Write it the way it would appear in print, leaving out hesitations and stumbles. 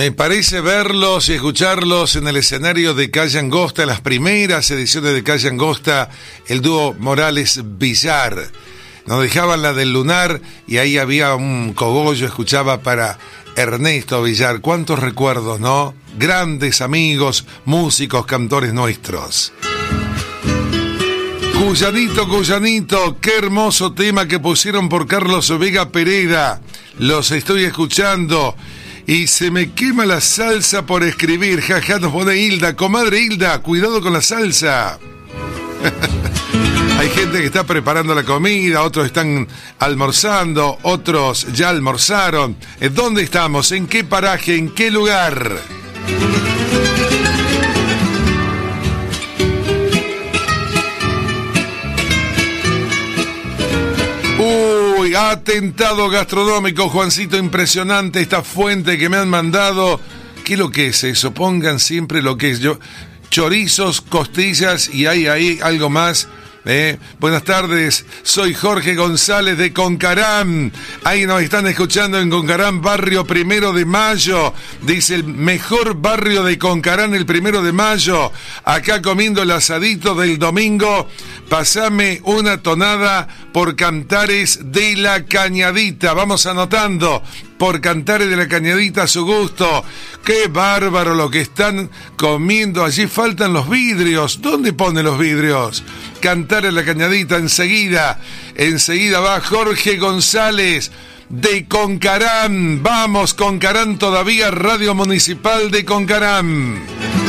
Me parece verlos y escucharlos en el escenario de Calle Angosta, las primeras ediciones de Calle Angosta, el dúo Morales-Villar. Nos dejaban la del Lunar y ahí había un cogollo, escuchaba para Ernesto Villar. Cuántos recuerdos, ¿no? Grandes amigos, músicos, cantores nuestros. Cuyanito, Cuyanito, qué hermoso tema que pusieron por Carlos Vega Pereda. Los estoy escuchando y se me quema la salsa por escribir. Jaja, nos pone Hilda. Comadre Hilda, cuidado con la salsa. Hay gente que está preparando la comida, otros están almorzando, otros ya almorzaron. ¿Dónde estamos? ¿En qué paraje? ¿En qué lugar? Uy, atentado gastronómico, Juancito, impresionante esta fuente que me han mandado. ¿Qué es lo que es eso? Pongan siempre lo que es. Chorizos, costillas y hay ahí algo más. Buenas tardes, soy Jorge González de Concarán. Ahí nos están escuchando en Concarán, barrio 1 de Mayo. Dice el mejor barrio de Concarán, el 1 de Mayo. Acá comiendo el asadito del domingo. Pasame una tonada por Cantares de la Cañadita. Vamos anotando. Por Cantares de la Cañadita a su gusto. Qué bárbaro lo que están comiendo. Allí faltan los vidrios. ¿Dónde pone los vidrios? Cantares de la Cañadita, enseguida va Jorge González de Concarán. Vamos, Concarán todavía, Radio Municipal de Concarán.